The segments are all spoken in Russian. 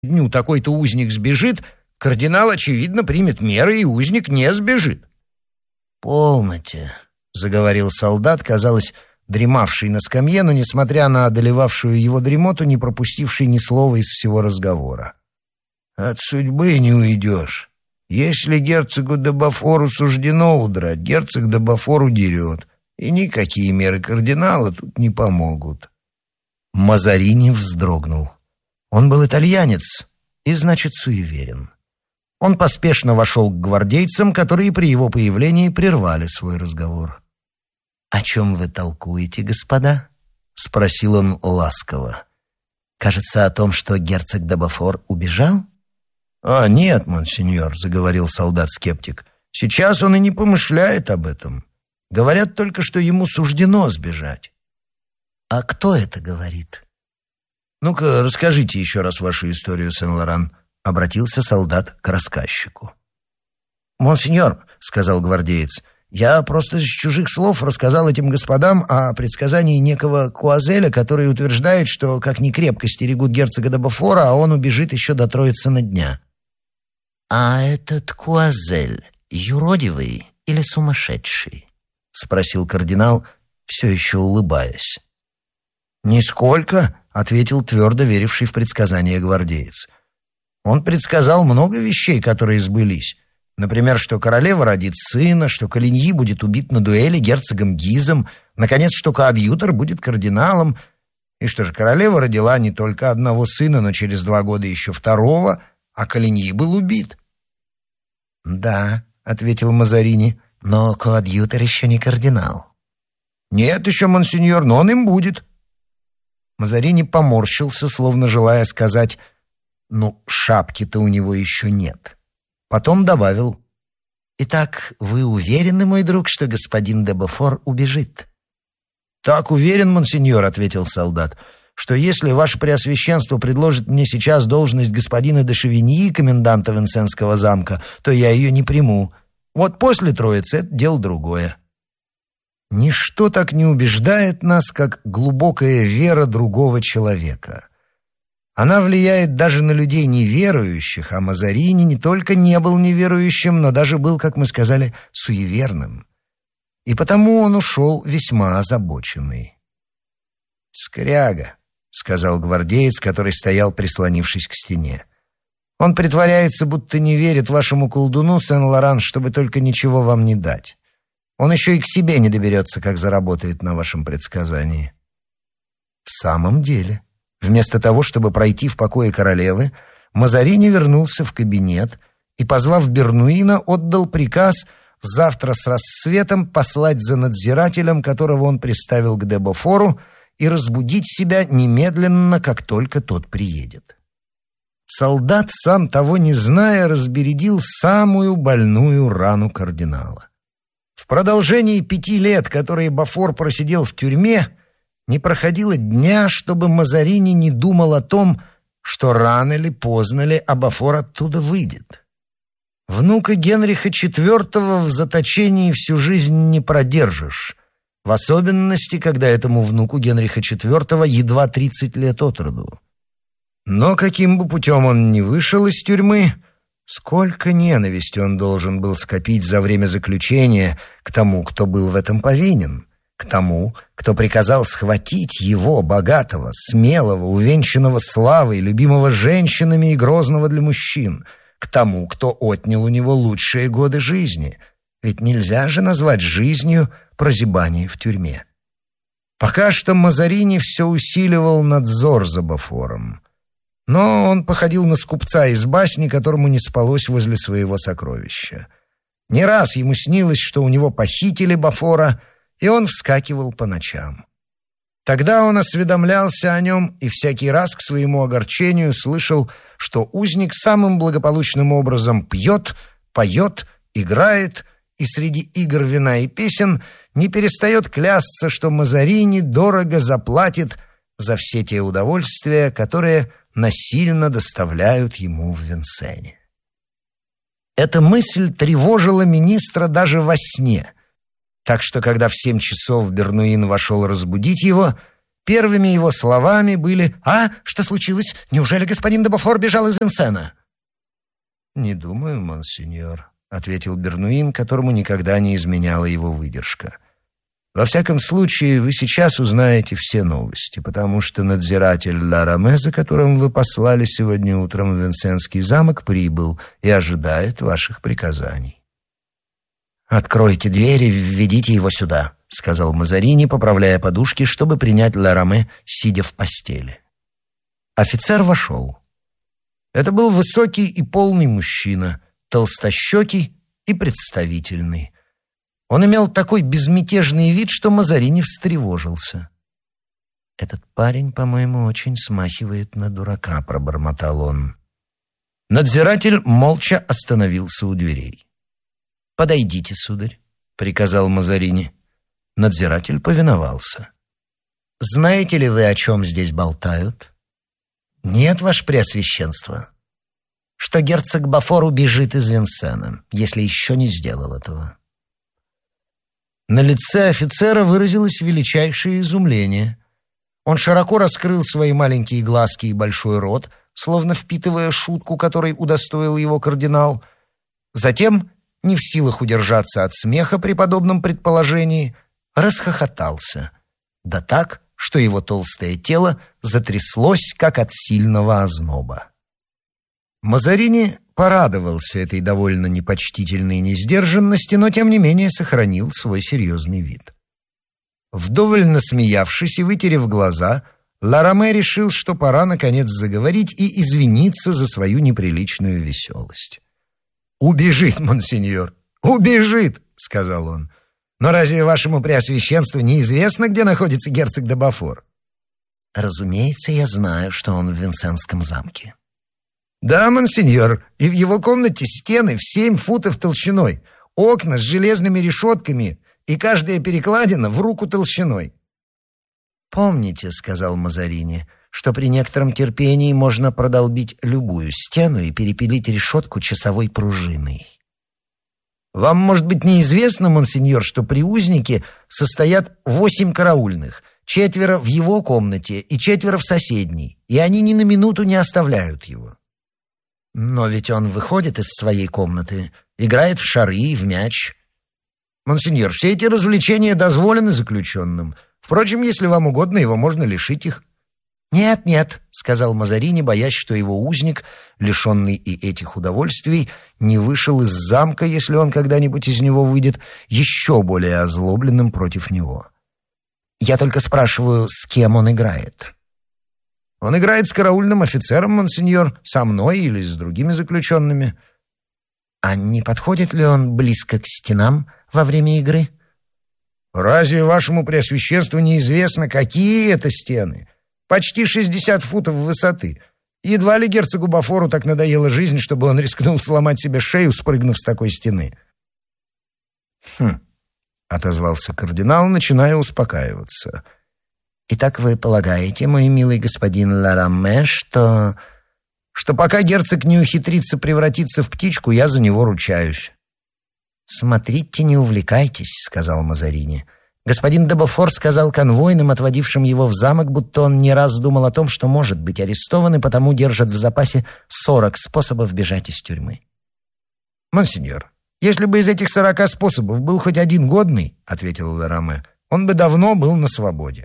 дню такой-то узник сбежит, кардинал, очевидно, примет меры, и узник не сбежит. «Полноте», — заговорил солдат, казалось, дремавший на скамье, но, несмотря на одолевавшую его дремоту, не пропустивший ни слова из всего разговора. «От судьбы не уйдешь. Если герцогу де Бофору суждено удрать, герцог де Бофор удерет, и никакие меры кардинала тут не помогут». Мазарини вздрогнул. Он был итальянец и, значит, суеверен. Он поспешно вошел к гвардейцам, которые при его появлении прервали свой разговор. «О чем вы толкуете, господа?» — спросил он ласково. «Кажется, о том, что герцог де Бофор убежал?» «Нет, монсеньор», — заговорил солдат-скептик. «Сейчас он и не помышляет об этом. Говорят только, что ему суждено сбежать». «А кто это говорит?» «Ну-ка, расскажите еще раз вашу историю, Сен-Лоран», — обратился солдат к рассказчику. «Монсеньор», — сказал гвардеец, — «я просто из чужих слов рассказал этим господам о предсказании некого Куазеля, который утверждает, что как ни крепко стерегут герцога де Бофора, а он убежит еще до Троицына дня». «А этот Куазель юродивый или сумасшедший?» — спросил кардинал, все еще улыбаясь. «Нисколько», — ответил твердо веривший в предсказания гвардеец. «Он предсказал много вещей, которые сбылись. Например, что королева родит сына, что Калиньи будет убит на дуэли герцогом Гизом, наконец, что коадьютор будет кардиналом, и что же королева родила не только одного сына, но через 2 года еще второго, а Калиньи был убит». «Да», — ответил Мазарини, — «но коадьютор еще не кардинал». «Нет еще, монсеньор, но он им будет». Мазарини поморщился, словно желая сказать: «Ну, шапки-то у него еще нет». Потом добавил: «Итак, вы уверены, мой друг, что господин де Бофор убежит?» «Так уверен, монсеньор», — ответил солдат, «что если ваше преосвященство предложит мне сейчас должность господина де Шевиньи, коменданта Винсенского замка, то я ее не приму. Вот после Троицы это дело другое». Ничто так не убеждает нас, как глубокая вера другого человека. Она влияет даже на людей неверующих, а Мазарини не только не был неверующим, но даже был, как мы сказали, суеверным. И потому он ушел весьма озабоченный. «Скряга», — сказал гвардеец, который стоял, прислонившись к стене. «Он притворяется, будто не верит вашему колдуну, Сен-Лоран, чтобы только ничего вам не дать. Он еще и к себе не доберется, как заработает на вашем предсказании». В самом деле, вместо того, чтобы пройти в покое королевы, Мазарини вернулся в кабинет и, позвав Бернуина, отдал приказ завтра с рассветом послать за надзирателем, которого он приставил к де Бофору, и разбудить себя немедленно, как только тот приедет. Солдат, сам того не зная, разбередил самую больную рану кардинала. В продолжении 5 лет, которые Бофор просидел в тюрьме, не проходило дня, чтобы Мазарини не думал о том, что рано ли, поздно ли, а Бофор оттуда выйдет. Внука Генриха IV в заточении всю жизнь не продержишь, в особенности, когда этому внуку Генриха IV едва 30 лет от роду. Но каким бы путем он ни вышел из тюрьмы, сколько ненависти он должен был скопить за время заключения к тому, кто был в этом повинен, к тому, кто приказал схватить его, богатого, смелого, увенчанного славой, любимого женщинами и грозного для мужчин, к тому, кто отнял у него лучшие годы жизни. Ведь нельзя же назвать жизнью прозябание в тюрьме. Пока что Мазарини все усиливал надзор за Бофором. Но он походил на скупца из басни, которому не спалось возле своего сокровища. Не раз ему снилось, что у него похитили Бофора, и он вскакивал по ночам. Тогда он осведомлялся о нем и всякий раз к своему огорчению слышал, что узник самым благополучным образом пьет, поет, играет и среди игр, вина и песен не перестает клясться, что Мазарини дорого заплатит за все те удовольствия, которые насильно доставляют ему в Винсене. Эта мысль тревожила министра даже во сне, так что, когда в 7 часов Бернуин вошел разбудить его, Первыми его словами были: «А, что случилось? Неужели господин де Бофор бежал из Винсена?» «Не думаю, монсеньор», — ответил Бернуин, которому никогда не изменяла его выдержка. «Во всяком случае, вы сейчас узнаете все новости, потому что надзиратель Лараме, за которым вы послали сегодня утром в Винсенский замок, прибыл и ожидает ваших приказаний». «Откройте дверь и введите его сюда», — сказал Мазарини, поправляя подушки, чтобы принять Лараме, сидя в постели. Офицер вошел. Это был высокий и полный мужчина, толстощекий и представительный. Он имел такой безмятежный вид, что Мазарини встревожился. «Этот парень, по-моему, очень смахивает на дурака», — пробормотал он. Надзиратель молча остановился у дверей. «Подойдите, сударь», — приказал Мазарини. Надзиратель повиновался. «Знаете ли вы, о чем здесь болтают?» «Нет, ваше преосвященство». «Что герцог Бофор убежит из Винсена, если еще не сделал этого». На лице офицера выразилось величайшее изумление. Он широко раскрыл свои маленькие глазки и большой рот, словно впитывая шутку, которой удостоил его кардинал. Затем, не в силах удержаться от смеха при подобном предположении, расхохотался. Да так, что его толстое тело затряслось, как от сильного озноба. Мазарини порадовался этой довольно непочтительной несдержанности, но тем не менее сохранил свой серьезный вид. Вдоволь насмеявшись и вытерев глаза, Лараме решил, что пора наконец заговорить и извиниться за свою неприличную веселость. «Убежит, монсеньор, убежит!» — сказал он. «Но разве вашему преосвященству неизвестно, где находится герцог де Бофор?» «Разумеется, я знаю, что он в Винсенском замке». «Да, монсеньор, и в его комнате стены в 7 футов толщиной, окна с железными решетками и каждая перекладина в руку толщиной». «Помните, — сказал Мазарини, — что при некотором терпении можно продолбить любую стену и перепилить решетку часовой пружиной». «Вам, может быть, неизвестно, монсеньор, что при узнике состоят 8 караульных, 4 в его комнате и 4 в соседней, и они ни на минуту не оставляют его». «Но ведь он выходит из своей комнаты, играет в шары и в мяч». «Монсеньор, все эти развлечения дозволены заключенным. Впрочем, если вам угодно, его можно лишить их». «Нет, нет», — сказал Мазарини, боясь, что его узник, лишенный и этих удовольствий, не вышел из замка, если он когда-нибудь из него выйдет, еще более озлобленным против него. «Я только спрашиваю, с кем он играет?» «Он играет с караульным офицером, монсеньор, со мной или с другими заключенными». «А не подходит ли он близко к стенам во время игры?» «Разве вашему преосвященству неизвестно, какие это стены? Почти 60 футов высоты. Едва ли герцогу Бофору так надоела жизнь, чтобы он рискнул сломать себе шею, спрыгнув с такой стены». «Хм», — отозвался кардинал, начиная успокаиваться. «Итак вы полагаете, мой милый господин Лараме, что пока герцог не ухитрится превратиться в птичку, я за него ручаюсь». «Смотрите, не увлекайтесь», — сказал Мазарини. «Господин де Бофор сказал конвойным, отводившим его в замок, будто он не раз думал о том, что может быть арестован, и потому держит в запасе 40 способов бежать из тюрьмы». «Монсеньор, если бы из этих 40 способов был хоть один годный, — ответил Лараме, — он бы давно был на свободе».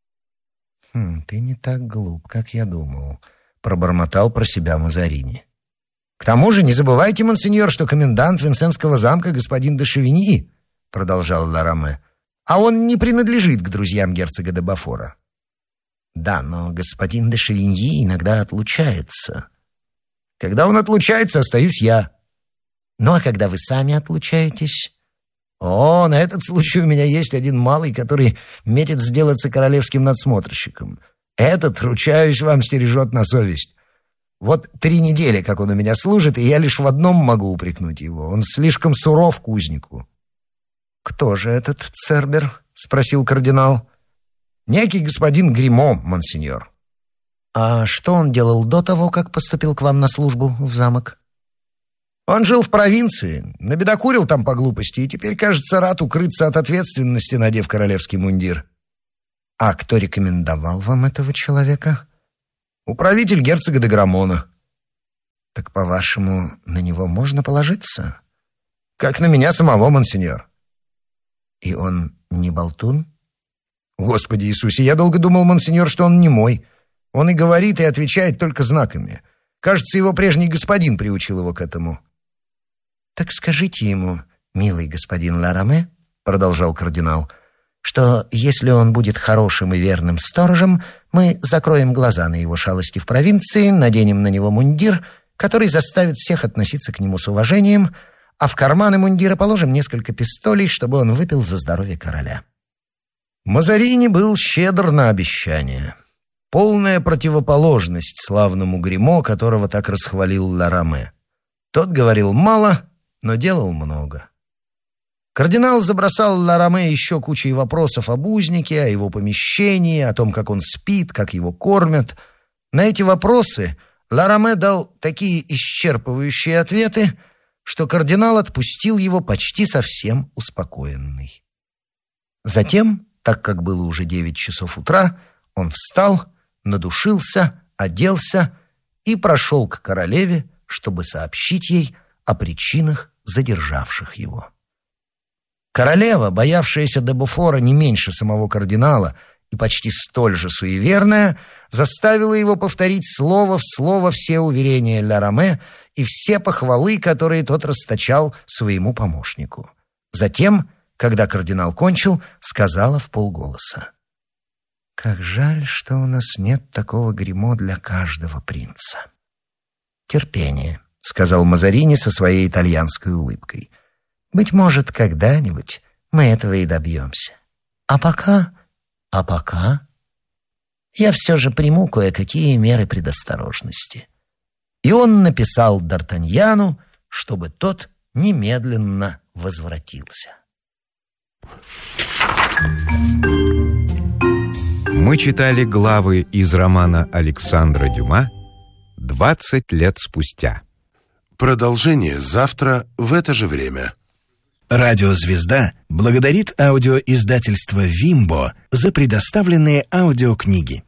«Ты не так глуп, как я думал», — пробормотал про себя Мазарини. «К тому же не забывайте, монсеньор, что комендант Винсенского замка господин де Шевиньи, — продолжал Лараме, — а он не принадлежит к друзьям герцога де Бофора». «Да, но господин де Шевиньи иногда отлучается». «Когда он отлучается, остаюсь я». «Ну, а когда вы сами отлучаетесь?» «О, на этот случай у меня есть один малый, который метит сделаться королевским надсмотрщиком. Этот, ручаюсь вам, стережет на совесть. Вот 3 недели, как он у меня служит, и я лишь в одном могу упрекнуть его. Он слишком суров к узнику». «Кто же этот Цербер?» — спросил кардинал. «Некий господин Гримо, монсеньор». «А что он делал до того, как поступил к вам на службу в замок?» «Он жил в провинции, набедокурил там по глупости, и теперь, кажется, рад укрыться от ответственности, надев королевский мундир». А кто рекомендовал вам этого человека? Управитель герцога де Грамона. Так, по-вашему, на него можно положиться? Как на меня самого, монсеньор. И он не болтун? Господи Иисусе, я долго думал, монсеньор, что он немой. Он и говорит, и отвечает только знаками. Кажется, его прежний господин приучил его к этому. Так скажите ему, милый господин Лараме, продолжал кардинал, что если он будет хорошим и верным сторожем, мы закроем глаза на его шалости в провинции, наденем на него мундир, который заставит всех относиться к нему с уважением, а в карманы мундира положим несколько пистолей, чтобы он выпил за здоровье короля. Мазарини был щедр на обещания. Полная противоположность славному Гримо, которого так расхвалил Лараме. Тот говорил мало, но делал много. Кардинал забросал Лараме еще кучей вопросов об узнике, о его помещении, о том, как он спит, как его кормят. На эти вопросы Лараме дал такие исчерпывающие ответы, что кардинал отпустил его почти совсем успокоенный. Затем, так как было уже 9 часов утра, он встал, надушился, оделся и прошел к королеве, чтобы сообщить ей о причинах, задержавших его. Королева, боявшаяся де Буфора не меньше самого кардинала и почти столь же суеверная, заставила его повторить слово в слово все уверения Лараме и все похвалы, которые тот расточал своему помощнику. Затем, когда кардинал кончил, сказала вполголоса: «Как жаль, что у нас нет такого гримо для каждого принца». «Терпение», — сказал Мазарини со своей итальянской улыбкой. «Быть может, когда-нибудь мы этого и добьемся. А пока я все же приму кое-какие меры предосторожности». И он написал Д'Артаньяну, чтобы тот немедленно возвратился. Мы читали главы из романа Александра Дюма «20 лет спустя». Продолжение завтра в это же время. Радиозвезда благодарит аудиоиздательство «Вимбо» за предоставленные аудиокниги.